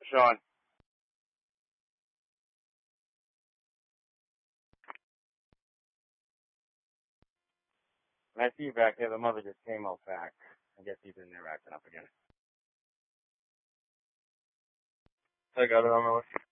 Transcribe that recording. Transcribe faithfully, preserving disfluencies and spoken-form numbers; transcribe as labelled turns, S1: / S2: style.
S1: Sean. When I see you back there, the mother just came out back. I guess he's in there acting up again. I got it on my list.